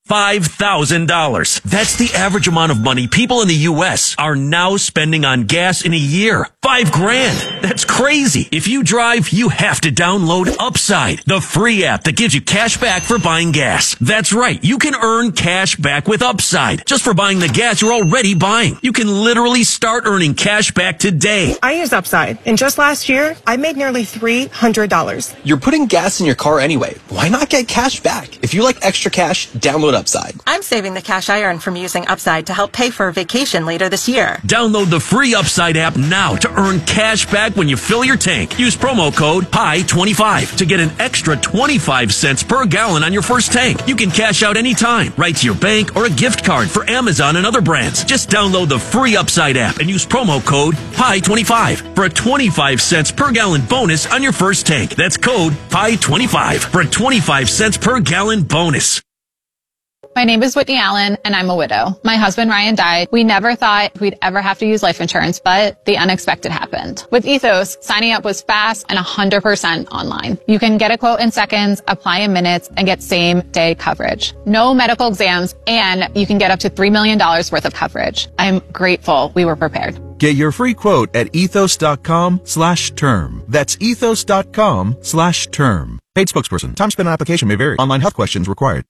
$5,000. That's the average amount of money people in the U.S. are now spending on gas in a year. $5,000. That's crazy. If you drive, you have to download Upside, the free app that gives you cash back for buying gas. That's right. You can earn cash back with Upside just for buying the gas you're already buying. You can literally start earning cash back today. I use Upside, and just last year, I made nearly $300. You're putting gas in your car anyway. Why not get cash back? If you like extra cash, download Upside. I'm saving the cash I earn from using Upside to help pay for a vacation later this year. Download the free Upside app now to earn cash back when you fill your tank. Use promo code PIE25 to get an extra 25 cents per gallon on your first tank. You can cash out anytime, right to your bank or a gift card for Amazon and other brands. Just download the free Upside app and use promo code PIE25 for a 25 cents per gallon bonus on your first tank. That's code PIE25 for a 25 cents per gallon bonus. My name is Whitney Allen, and I'm a widow. My husband, Ryan, died. We never thought we'd ever have to use life insurance, but the unexpected happened. With Ethos, signing up was fast and 100% online. You can get a quote in seconds, apply in minutes, and get same-day coverage. No medical exams, and you can get up to $3 million worth of coverage. I'm grateful we were prepared. Get your free quote at ethos.com/term. That's ethos.com/term. Paid spokesperson. Time spent on application may vary. Online health questions required.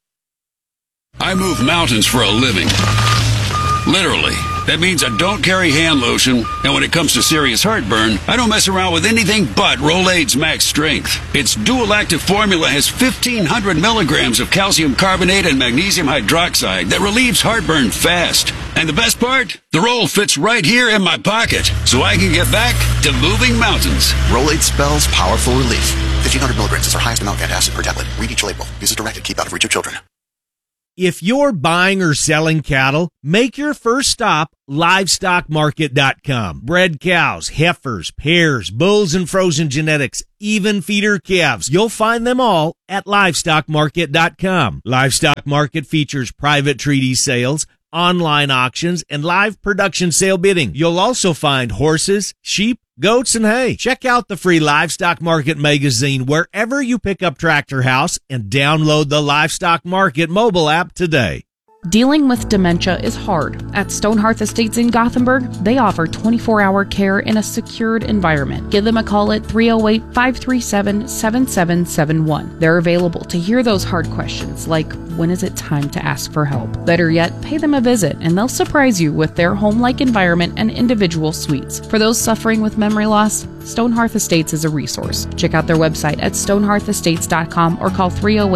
I move mountains for a living. Literally. That means I don't carry hand lotion, and when it comes to serious heartburn, I don't mess around with anything but Rolaids Max Strength. Its dual-active formula has 1,500 milligrams of calcium carbonate and magnesium hydroxide that relieves heartburn fast. And the best part? The roll fits right here in my pocket, so I can get back to moving mountains. Rolaids spells powerful relief. 1,500 milligrams is our highest amount of antacid per tablet. Read each label. Use as directed. Keep out of reach of children. If you're buying or selling cattle, make your first stop livestockmarket.com. Bred cows, heifers, pairs, bulls, and frozen genetics, even feeder calves. You'll find them all at livestockmarket.com. Livestock Market features private treaty sales, online auctions, and live production sale bidding. You'll also find horses, sheep, goats, and hay. Check out the free Livestock Market magazine wherever you pick up Tractor House and download the Livestock Market mobile app today. Dealing with dementia is hard. At Stonehearth Estates in Gothenburg, they offer 24-hour care in a secured environment. Give them a call at 308-537-7771. They're available to hear those hard questions like, when is it time to ask for help? Better yet, pay them a visit and they'll surprise you with their home-like environment and individual suites. For those suffering with memory loss, Stonehearth Estates is a resource. Check out their website at stonehearthestates.com or call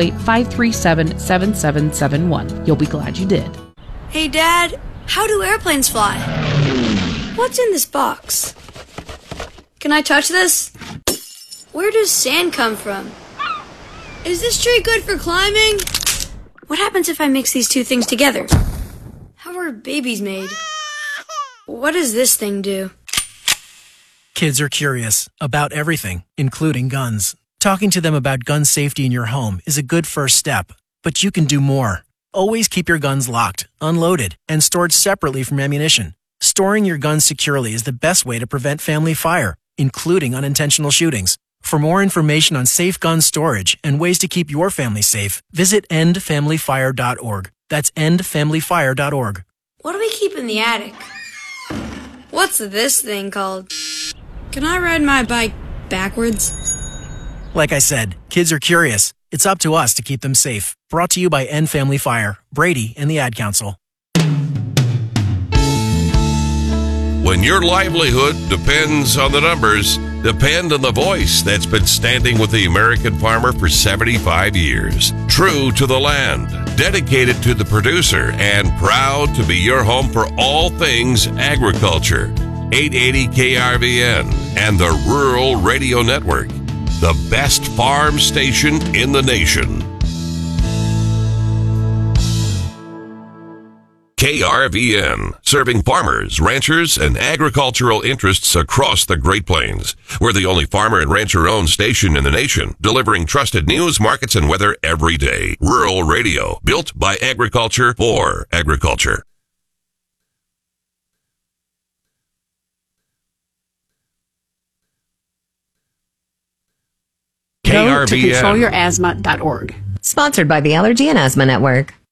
308-537-7771. You'll be glad you did. Hey, Dad, how do airplanes fly? What's in this box? Can I touch this? Where does sand come from? Is this tree good for climbing? What happens if I mix these two things together? How are babies made? What does this thing do? Kids are curious about everything, including guns. Talking to them about gun safety in your home is a good first step, but you can do more. Always keep your guns locked, unloaded, and stored separately from ammunition. Storing your guns securely is the best way to prevent family fire, including unintentional shootings. For more information on safe gun storage and ways to keep your family safe, visit endfamilyfire.org. That's endfamilyfire.org. What do we keep in the attic? What's this thing called? Can I ride my bike backwards? Like I said, kids are curious. It's up to us to keep them safe. Brought to you by End Family Fire, Brady, and the Ad Council. When your livelihood depends on the numbers, depend on the voice that's been standing with the American farmer for 75 years. True to the land, dedicated to the producer, and proud to be your home for all things agriculture. 880 KRVN and the Rural Radio Network, the best farm station in the nation. KRVN, serving farmers, ranchers, and agricultural interests across the Great Plains. We're the only farmer and rancher-owned station in the nation, delivering trusted news, markets, and weather every day. Rural Radio, built by agriculture for agriculture. Go to controlyourasthma.org. Sponsored by the Allergy and Asthma Network.